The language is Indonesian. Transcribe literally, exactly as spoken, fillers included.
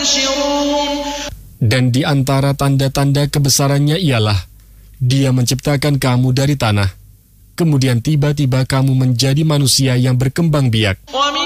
Dan di antara tanda-tanda kebesarannya ialah Dia menciptakan kamu dari tanah, kemudian tiba-tiba kamu menjadi manusia yang berkembang biak.